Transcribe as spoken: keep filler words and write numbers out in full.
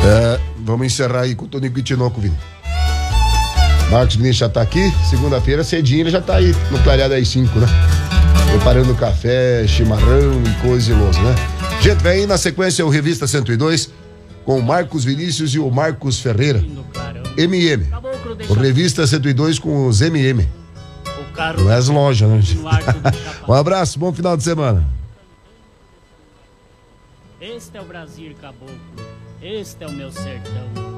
É, vamos encerrar aí com o Tonico e Tinoco, Vini. Marcos Vinícius já tá aqui, segunda-feira cedinho ele já tá aí no Clareado às cinco, né? Preparando café, chimarrão e coisa e lousa, né? Gente, vem aí na sequência o Revista cento e dois com o Marcos Vinícius e o Marcos Ferreira. M M. O Revista cento e dois com os M M. Não é as lojas, né? Um abraço, bom final de semana. Este é o Brasil Caboclo, este é o meu sertão.